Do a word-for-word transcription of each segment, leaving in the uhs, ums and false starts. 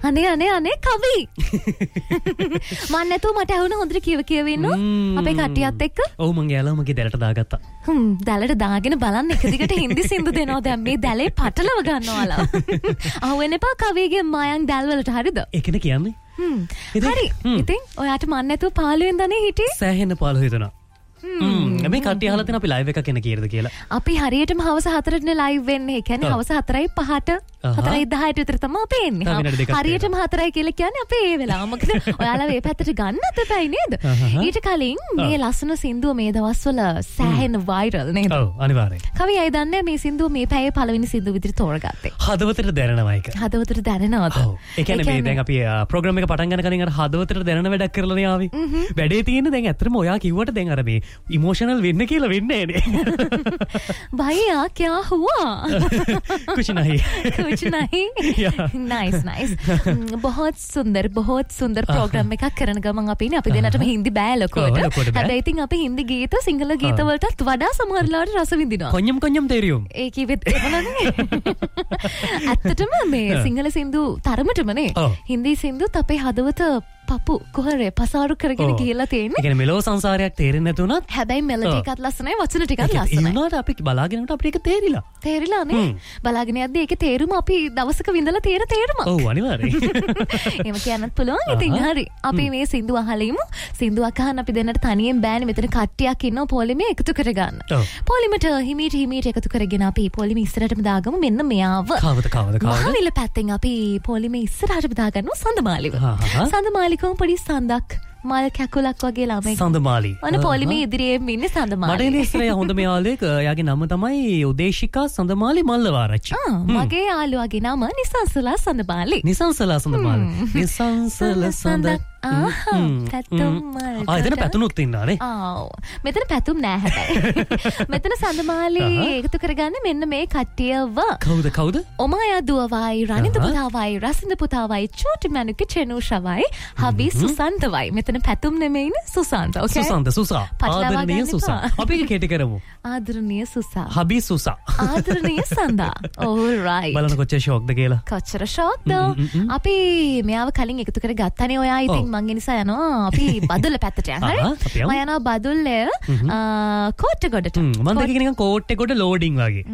අනේ අනේ අනේ කවි. මන් නැතුව මට ඇහුණ හොඳට කියව කියව ඉන්නෝ අපේ කට්ටියත් එක්ක. ඔව් මං යාළුවා මගේ දැලට දාගත්තා. හ්ම් දැලට දාගෙන බලන්න එක දිගට හින්දි සින්දු දෙනවා දැන් මේ දැලේ පටලව ගන්නවාලා. අහුවෙන්න එපා කවිගේ මයන් දැල් වලට හරිද? ඒකනේ කියන්නේ. හ්ම් හරි. ඉතින් ඔයාට මන් නැතුව පහළ වෙනදනේ හිටියේ. සෑහෙන පහළ හිටුණා. හ්ම් මේ කට්ටිය අහලා තියෙන අපි ලයිව් එකක් එන කීයද කියලා. අපි හරියටම හවස හතරටනේ ලයිව් වෙන්නේ. ඒ කියන්නේ හවස හතරයි පහට හතරයි දහයට විතර තමයි අපි එන්නේ. හරියටම හතරයි කියලා කියන්නේ අපි ඒ වෙලාව. මොකද ඔයාලා මේ පැත්තට ගන්නත් එපයි නේද? ඊට කලින් මේ ලස්සන සින්දුව මේ දවස්වල සෑහෙන වයිරල් නේද? ඔව් අනිවාර්යයෙන්. කවි අය දන්නේ මේ සින්දුව මේ පැයේ පළවෙනි සින්දුව විදිහට තෝරගත්තේ. හදවතට දැනෙනවා ඒක. හදවතට දැනෙනවද? ඔව්. ඒ කියන්නේ මේ දැන් අපි ප්‍රෝග්‍රෑම් එක පටන් ගන්න කලින් අර හදවතට දැනෙන වැඩක් කරලානේ ආවේ. වැඩේ තියෙන්නේ දැන් ඇත්තටම ඔයා කිව්වට දැන් අර මේ इमोशनल වෙන්න කියලා වෙන්නේ නෑනේ. भैया क्या हुआ? कुछ नहीं कुछ नहीं. Nice nice. बहुत सुंदर बहुत सुंदर प्रोग्राम එකක් කරන ගමන් අපි ඉන්නේ. අපි දෙන්නටම හින්දි බෑ ලොකෝට. හැබැයි ඉතින් අපි හින්දි ගීත සිංහල ගීත වලටත් වඩා සමහරලාට රස විඳිනවා. කොඤ්ඤම් කොඤ්ඤම් තේරියුම්. ඒ කිව්වෙත් එහෙමනේ. ඇත්තටම මේ සිංහල සින්දු තරමටමනේ. හින්දි සින්දුත් අපේ හදවත පපු කොහරේ පසාරු කරගෙන ගිහලා තියෙන්නේ. ඒ කියන්නේ මෙලෝ සංසාරයක් තේරෙන්නේ නැතුණත් හැබැයි මෙලඩි එකත් ලස්සනයි වචන ටිකත් ලස්සනයි. ඒ වුණාට අපි බලාගෙන යනකොට අපිට ඒක තේරිලා. තේරිලා නේ. බලාගෙන යද්දී ඒකේ තේරුම අපි දවසක විඳලා තියෙන තේරුමක්. ඔව් අනිවාර්යයෙන්. එහෙම කියන්නත් පුළුවන්. ඉතින් හරි. අපි මේ සින්දු අහලෙමු. සින්දුවක් අහන්න අපි දෙන්නට තනියෙන් බෑනේ. මෙතන කට්ටියක් ඉන්නවා පොලිමේ එකතු කරගන්න. පොලිමට හිමීට හිමීට එකතු කරගෙන අපි පොලිමේ ඉස්සරහටම දාගමු. මෙන්න මෙයාව. කවද කවද කවද? මහවිල පැත්තෙන් අපි පොලිමේ ඉස්සරහටම දාගන්නවා සඳමාලිව. සඳමාලි කොම් පොඩි සඳක් මල් කැකුලක් වගේ ළමයි. සඳමාලි. අන පොලිමේ ඉදිරියෙන් ඉන්නේ සඳමාලි. මට ඉන්නේ ඉස්සරහ හොඳ මේ යාළුවෙක්. එයාගේ නම තමයි උදේශිකා සඳමාලි මල්ලවාරච්චි. ආ මගේ යාළුවාගේ නම නිසංසලා සඳමාලි. නිසංසලා සඳමාලි. නිසංසල සඳ ආහ් පැතුම් මල්. ආ එතන පැතුනුත් ඉන්නානේ. ආව්. මෙතන පැතුම් නෑ හැබැයි. මෙතන සඳමාලි එකතු කරගන්න මෙන්න මේ කට්ටියව. කවුද කවුද? ඔමායා දුවවයි රනිඳ පුතාවයි රසිඳ පුතාවයි චෝටි මනුකේ චෙනුෂවයි හබි සුසන්තවයි. මෙතන පැතුම් නෙමෙයිනේ සුසන්ත. ඕකේ. සුසන්ත සුසා. ආදරණීය සුසා. අපි කෙටි කරමු. ආදරණීය සුසා. හබි සුසා. ආදරණීය සඳා. ඕල්රයිට්. බලන්න කොච්චර ෂොක්ද කියලා. කොච්චර ෂොක්ද? අපි මෙයාව කලින් එකතු කරගත්තානේ ඔයා. ඉතින් මං ඒ නිසා යනවා අපි බදුල්ල පැත්තට යන්න. හරි? මම යනවා බදුල්ලේ කෝට්ටගොඩට. මම දෙක නිකන් කෝට්ටගොඩ ලෝඩින් වගේ.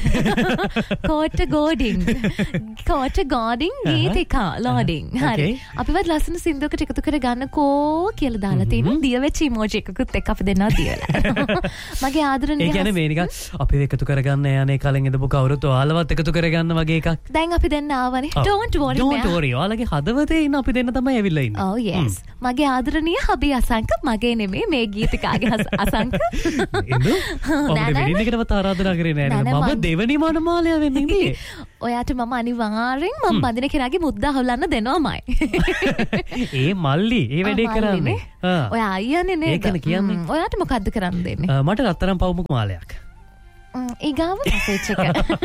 කෝට්ටගොඩින්. කෝට්ටගොඩින් ගීතිකා ලෝඩින්. හරි. අපිවත් ලස්සන සින්දුවකට එකතු කරගන්නකෝ කියලා දාලා තියෙනවා. දිය වෙච්ච ඉමෝජි එකකුත් එක්ක අපි දෙන්නා තියලා. මගේ ආදරණීය. ඒ කියන්නේ මේ නිකන් අපි එකතු කරගන්න යන්නේ කලින් ඉඳපු කවුරුත් ඔයාලවත් එකතු කරගන්න වගේ එකක්. දැන් අපි දෙන්න ආවනේ. Don't worry. Don't worry. ඔයාලගේ හදවතේ ඉන්න අපි දෙන්න තමයි ඇවිල්ලා ඉන්නේ. Oh yes. මගේ ආදරණීය හබි අසංක මගේ නෙමෙයි මේ ගීතිකාගේ අසංක. ඉන්නු. ඔබ දෙවෙනි එකටවත් ආරාධනා කරේ නෑ නේද? මම දෙවෙනි මනමාලයා වෙන්නේ ඉන්නේ. ඔයාට මම අනිවාර්යෙන් මම බඳින කෙනාගේ මුද්දා හොල්ලන්න දෙනවමයි. ඒ මල්ලි ඒ වැඩේ කරන්නේ. ඔයා අයියානේ නේද? ඒකනේ කියන්නේ. ඔයාට මොකද්ද කරන්න දෙන්නේ? මට රත්තරන් පවුමුක මාලයක්. ඊගාව මැසේජ් එක.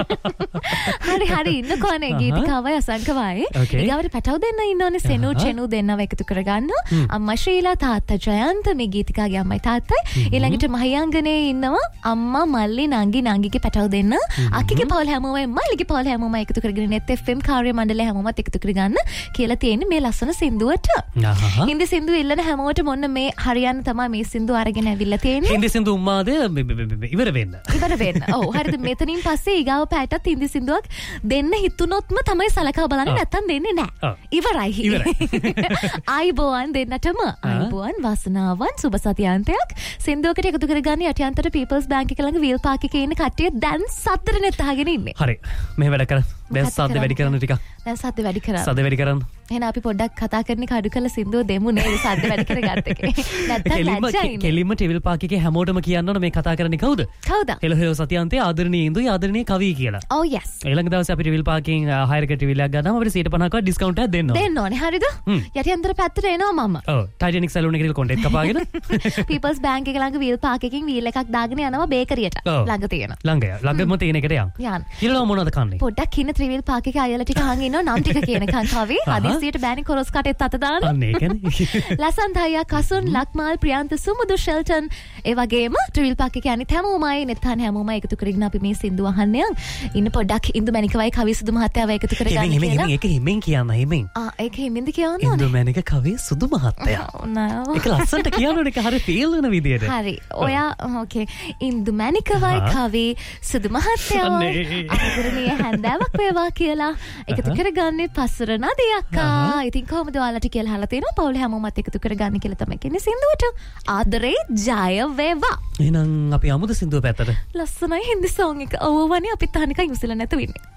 හරි හරි ඉන්නකෝනේ ගීතිකාවයි අසංකවයි. ඊගාවට පැටව දෙන්න ඉන්නෝනේ සෙනු චෙනු දෙන්නව එකතු කරගන්න. අම්මා ශ්‍රීලා තාත්තා ජයන්ත මේ ගීතිකාගේ අම්මයි තාත්තයි. ඊළඟට මහියංගනේ ඉන්නවා අම්මා මල්ලි නංගි නංගිගේ පැටව දෙන්න. අක්කිගේ පවුල හැමෝම මල්ලිගේ පවුල හැමෝම එකතු කරගෙන net F M කාර්ය මණ්ඩලය හැමෝමත් එකතු කරගන්න කියලා තියෙන්නේ මේ ලස්සන සින්දුවට. හින්දි සින්දු ඉල්ලන හැමෝටම ඔන්න මේ හරියන්න තමයි මේ සින්දුව අරගෙන ඇවිල්ලා තියෙන්නේ. හින්දි සින්දු උම්මාද ඉවර වෙන්න. ඉවර වෙන්න. ඔව් හරිද මෙතනින් පස්සේ ඊගාව පැයටත් හින්දි සින්දුවක් දෙන්න හිතුනොත්ම තමයි සලකා බලන්නේ නැත්තම් දෙන්නේ නැහැ. ඉවරයි. ආයිබෝවන් දෙන්නටම ආයිබෝවන් වාසනාවන් සුබ සතියාන්තයක්. සින්දුවකට එකතු කරගන්න යටියන්තර පීපල්ස් බැංක් එක ළඟ වීල් පාක් එකේ ඉන්න කට්ටිය දැන් සතරනෙත් අහගෙන ඉන්නේ. හරි. මෙහෙ වැඩ කරන්න. දැන් සද්ද වැඩි කරන්න ටිකක්. දැන් සද්ද වැඩි කරන්න. සද්ද වැඩි කරන්න. එහෙනම් අපි පොඩ්ඩක් කතා කරන්නේ කඩු කළ සින්දුව දෙමු නේද සද්ද වැඩි කරගත්ත එකේ. නැත්තම් ලැජ්ජයි. කෙලින්ම ටෙවිල් පාක් එකේ හැමෝටම කියන්න ඕන මේ කතා කරන්නේ කවුද? කවුද? හෙලෝ හෙලෝ සතියාන්තේ ආදරණීය ඉඳුයි ආදරණීය කවි කියලා. Oh yes. ඊළඟ දවසේ අපි ටෙවිල් පාකින් හයර් එකට ටෙවිල් එකක් ගන්නවා අපිට සියයට පනහක් වත් ඩිස්කවුන්ට් එකක් දෙන්න ඕනේ. දෙන්න ඕනේ හරිද? යටියන්තර පැත්තට එනවා මම. ඔව් ටයිටැනික් සැලූන් එකේ කොන්ටෙක්ට් කපාගෙන පීපල්ස් බැංක් එක ළඟ වීල් පාක් එකකින් වීල් එකක් දාගෙන යනවා බේකරියට. ළඟ තියෙන. ළඟ ය. ළඟම තියෙන එකට යන්න. යන්න. ඊළඟ මොනවද කන්නේ? පොඩ්ඩක් ඉන්න ත්‍රිවිල් පාකික අයලා ටික අහන් ඉන්නවා නම් ටික කියනකන් කවි හදිස්සියට බෑනි කොරස් කටෙත් අත දාන අන්න ඒකනේ ලසන්ත අයියා කසුන් ලක්මාල් ප්‍රියන්ත සුමුදු ෂෙල්ටන් ඒ වගේම ත්‍රිවිල් පාකික අනිත් හැමෝමයි නෙත්හන් හැමෝමයි එකතු කරගෙන අපි මේ සින්දු අහන්නේ ඉන්න පොඩ්ඩක් ඉන්දු මැනිකවයි කවි සුදු මහත්තයාව එකතු කරගන්න හිමින් හිමින් ඒක හිමින් කියන්න හිමින් ආ ඒක හිමින්ද කියන්න ඉන්දු මැනික කවි සුදු මහත්තයා ඒක ලස්සනට කියන්න ඕනේ ඒක හරි ෆීල් වෙන විදියට හරි ඔයා ඕකේ ඉන්දු මැනිකවයි කවි සුදු මහත්තයා ආදරණීය හැන්දෑවක් වේවා කියලා එකතු කරගන්නේ පස්සර නදී අක්කා ඉතින් කොහොමද ඔයාලට කියලා අහලා තියෙනවා පවුල හැමෝමත් එකතු කරගන්න කියලා තමයි කියන්නේ සින්දුවට ආදරේ ජය වේවා එහෙනම් අපි අමුද සින්දුව පැත්තට ලස්සනයි හින්දි සෝං එක ඔව් වනේ අපි තනිකයි උසල නැතු වෙන්නේ